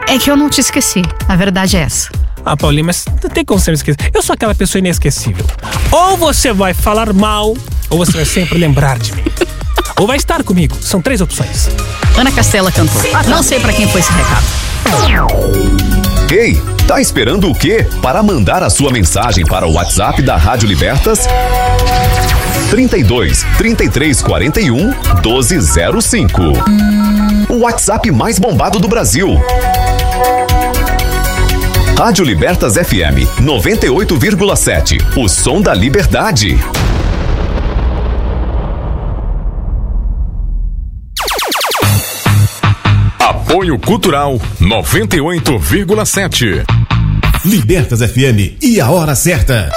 É que eu não te esqueci. A verdade é essa. Ah, Paulinha, mas não tem como você me esquecer. Eu sou aquela pessoa inesquecível. Ou você vai falar mal, ou você vai sempre lembrar de mim. Ou vai estar comigo. São 3 opções. Ana Castela cantou. Não sei pra quem foi esse recado. Ei, tá esperando o quê? Para mandar a sua mensagem para o WhatsApp da Rádio Libertas? 32 33 41 1205. O WhatsApp mais bombado do Brasil. Rádio Libertas FM 98,7. O som da liberdade. Apoio Cultural 98,7. Libertas FM e a hora certa.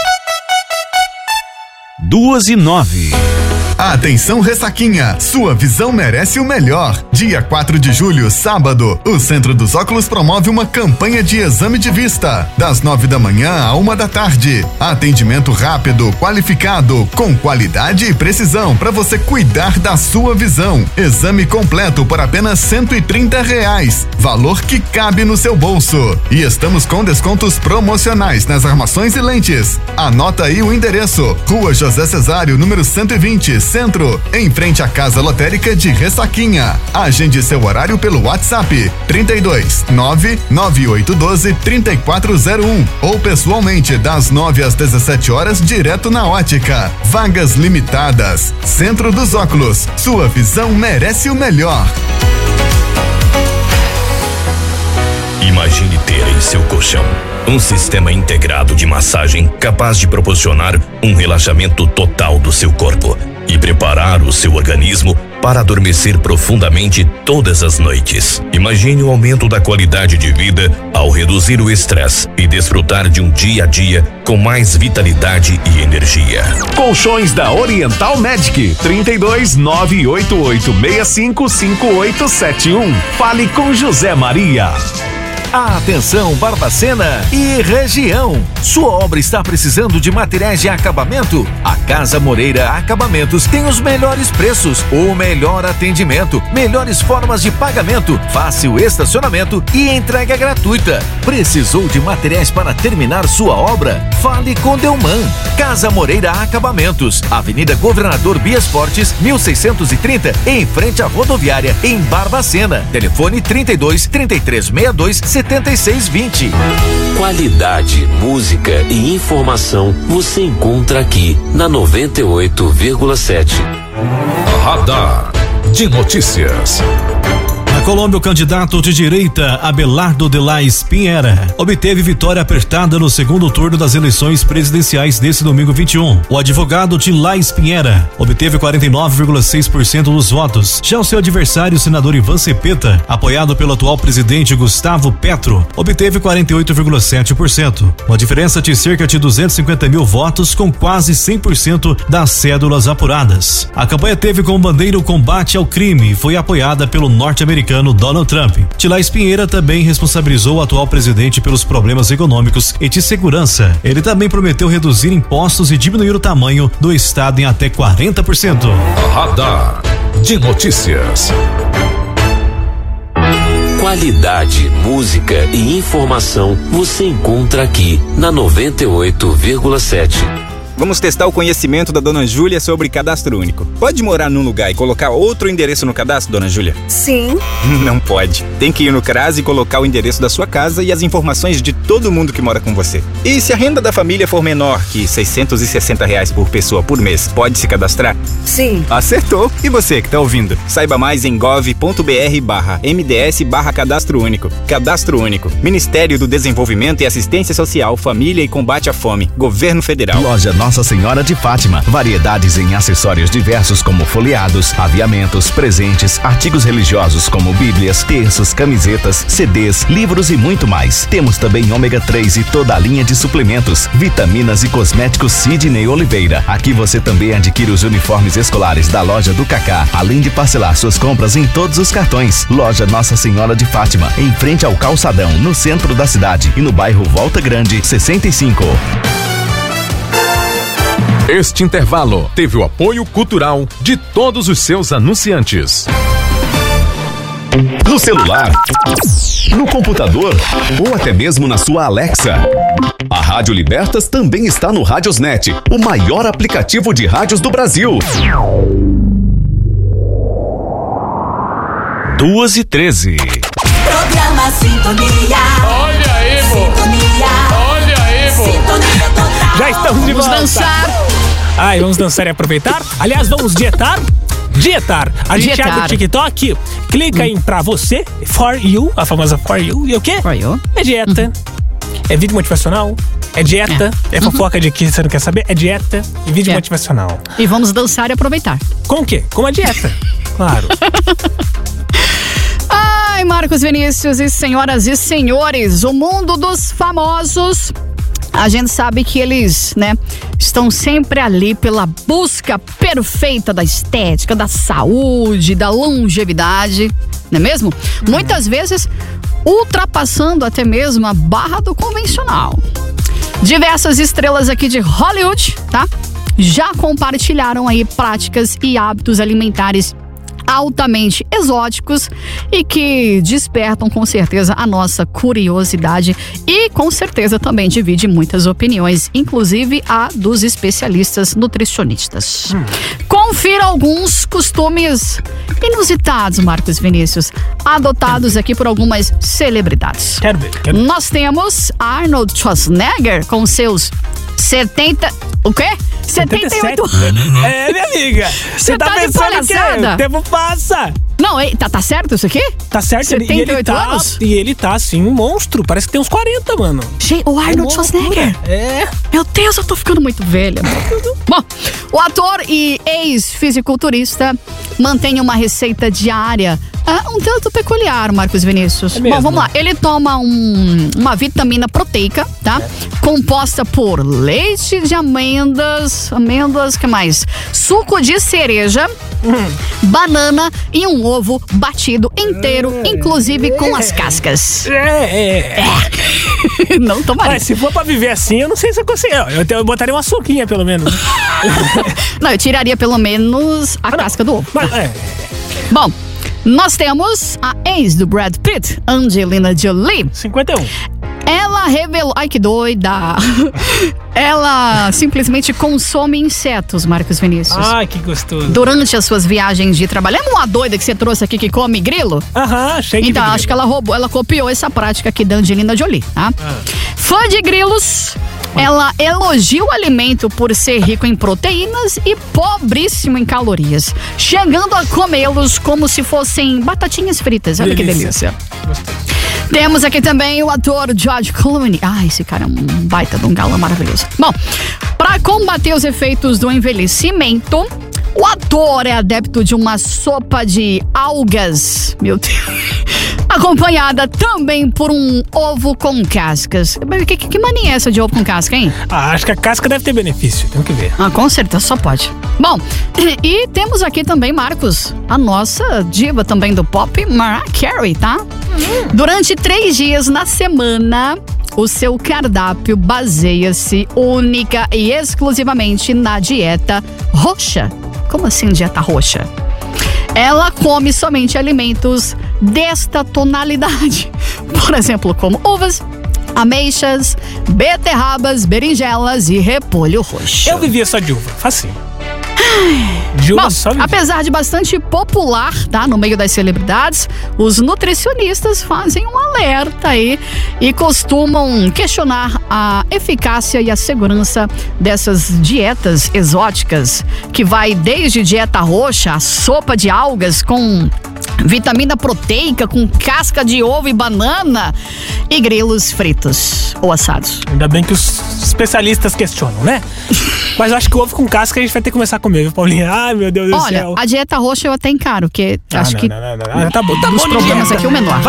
2:09. Atenção, Ressaquinha, sua visão merece o melhor. Dia 4 de julho, sábado, o Centro dos Óculos promove uma campanha de exame de vista, das 9 da manhã à 1 da tarde. Atendimento rápido, qualificado, com qualidade e precisão para você cuidar da sua visão. Exame completo por apenas R$130, valor que cabe no seu bolso. E estamos com descontos promocionais nas armações e lentes. Anota aí o endereço: Rua José Cesário, número 120, Centro, em frente à Casa Lotérica de Ressaquinha. Agende seu horário pelo WhatsApp 32 99812 3401 ou pessoalmente das 9 às 17 horas direto na ótica. Vagas limitadas. Centro dos Óculos, sua visão merece o melhor. Imagine ter em seu colchão um sistema integrado de massagem capaz de proporcionar um relaxamento total do seu corpo e preparar o seu organismo para adormecer profundamente todas as noites. Imagine o aumento da qualidade de vida ao reduzir o estresse e desfrutar de um dia a dia com mais vitalidade e energia. Colchões da Oriental Medic 32 988 65 5871. Fale com José Maria. Atenção, Barbacena e região. Sua obra está precisando de materiais de acabamento? A Casa Moreira Acabamentos tem os melhores preços, o melhor atendimento, melhores formas de pagamento, fácil estacionamento e entrega gratuita. Precisou de materiais para terminar sua obra? Fale com Delman. Casa Moreira Acabamentos, Avenida Governador Bias Fortes, 1630, em frente à rodoviária, em Barbacena. Telefone 32 3362 7620. Qualidade, música e informação você encontra aqui na 98,7. Radar de notícias. Na Colômbia, o candidato de direita Abelardo de la Espinheira obteve vitória apertada no segundo turno das eleições presidenciais desse domingo 21. O advogado de la Espinheira obteve 49,6% dos votos. Já o seu adversário, o senador Ivan Cepeda, apoiado pelo atual presidente Gustavo Petro, obteve 48,7%. Uma diferença de cerca de 250 mil votos, com quase 100% das cédulas apuradas. A campanha teve como bandeira o combate ao crime e foi apoiada pelo norte-americano Donald Trump. De la Espinheira também responsabilizou o atual presidente pelos problemas econômicos e de segurança. Ele também prometeu reduzir impostos e diminuir o tamanho do estado em até 40%. Radar de notícias. Qualidade, música e informação você encontra aqui na 98,7. Vamos testar o conhecimento da Dona Júlia sobre cadastro único. Pode morar num lugar e colocar outro endereço no cadastro, Dona Júlia? Sim. Não pode. Tem que ir no CRAS e colocar o endereço da sua casa e as informações de todo mundo que mora com você. E se a renda da família for menor que R$660 por pessoa por mês, pode se cadastrar? Sim. Acertou. E você que tá ouvindo? Saiba mais em gov.br/mds/cadastro único. Cadastro único. Ministério do Desenvolvimento e Assistência Social, Família e Combate à Fome. Governo Federal. Loja Nossa Senhora de Fátima. Variedades em acessórios diversos como folheados, aviamentos, presentes, artigos religiosos como bíblias, terços, camisetas, CDs, livros e muito mais. Temos também ômega 3 e toda a linha de suplementos, vitaminas e cosméticos Sidney Oliveira. Aqui você também adquire os uniformes escolares da loja do Cacá, além de parcelar suas compras em todos os cartões. Loja Nossa Senhora de Fátima, em frente ao Calçadão, no centro da cidade e no bairro Volta Grande, 65. Este intervalo teve o apoio cultural de todos os seus anunciantes. No celular, no computador ou até mesmo na sua Alexa. A Rádio Libertas também está no Radiosnet, o maior aplicativo de rádios do Brasil. 2h13. Programa Sintonia. Olha aí, vô. Sintonia. Olha aí, vô. Sintonia total. Já estamos de volta. Vamos dançar. Ai, vamos dançar e aproveitar. Aliás, vamos dietar. A gente abre o TikTok, clica em pra você, for you, a famosa for you. E o quê? For you. É dieta. É vídeo motivacional. É dieta. É fofoca de que você não quer saber. É dieta e vídeo motivacional. E vamos dançar e aproveitar. Com o quê? Com a dieta. Claro. Ai, Marcos Vinícius e senhoras e senhores, o mundo dos famosos, a gente sabe que eles, né, estão sempre ali pela busca perfeita da estética, da saúde, da longevidade, não é mesmo? Muitas vezes ultrapassando até mesmo a barra do convencional. Diversas estrelas aqui de Hollywood, tá? Já compartilharam aí práticas e hábitos alimentares altamente exóticos e que despertam com certeza a nossa curiosidade e com certeza também divide muitas opiniões, inclusive a dos especialistas nutricionistas. Confira alguns costumes inusitados, Marcos Vinícius, adotados aqui por algumas celebridades. Quero ver. Nós temos Arnold Schwarzenegger com seus 78 anos. É, minha amiga. Você tá pensando que o tempo passa. Não, tá certo isso aqui? Tá certo. 78 anos? E ele tá, assim, um monstro. Parece que tem uns 40, mano. O Arnold Schwarzenegger. É. Meu Deus, eu tô ficando muito velha. Bom, o ator e ex-fisiculturista mantém uma receita diária um tanto peculiar, Marcos Vinícius. Bom, vamos lá. Ele toma uma vitamina proteica, tá? Composta por leite de amêndoas, que mais? Suco de cereja, banana e um ovo batido inteiro, inclusive com as cascas. Não tomaria. Mas se for pra viver assim, eu não sei se eu consigo. Eu botaria uma suquinha, pelo menos. Não, eu tiraria pelo menos a casca do ovo. Bom, nós temos a ex do Brad Pitt, Angelina Jolie. 51. Ela revelou... Ai, que doida! Ela simplesmente consome insetos, Marcos Vinícius. Ai, que gostoso. Durante as suas viagens de trabalho. Lembra uma doida que você trouxe aqui que come grilo? Achei Então, acho que ela copiou essa prática aqui da Angelina Jolie, tá? Fã de grilos, ela elogia o alimento por ser rico em proteínas e pobríssimo em calorias, chegando a comê-los como se fossem batatinhas fritas. Olha que delícia. Gostei. Temos aqui também o ator George Clooney. Esse cara é um baita de um galã maravilhoso. Bom, para combater os efeitos do envelhecimento, o ator é adepto de uma sopa de algas. Meu Deus. Acompanhada também por um ovo com cascas. Que mania é essa de ovo com casca, hein? Acho que a casca deve ter benefício, tem que ver. Com certeza, só pode. Bom, e temos aqui também, Marcos, a nossa diva também do pop, Mariah Carey, tá? Durante 3 dias na semana, o seu cardápio baseia-se única e exclusivamente na dieta roxa. Como assim dieta roxa? Ela come somente alimentos desta tonalidade. Por exemplo, como uvas, ameixas, beterrabas, berinjelas e repolho roxo. Eu vivia só de uva, facinho. Bom, apesar de bastante popular, tá, no meio das celebridades, os nutricionistas fazem um alerta aí e costumam questionar a eficácia e a segurança dessas dietas exóticas, que vai desde dieta roxa, a sopa de algas com vitamina proteica, com casca de ovo e banana e grilos fritos ou assados. Ainda bem que os especialistas questionam, né? Mas eu acho que o ovo com casca a gente vai ter que começar a comer, viu, Paulinha? Ai, meu Deus do céu. Olha, a dieta roxa eu até encaro, porque acho que tá bom, os problemas aqui o menor.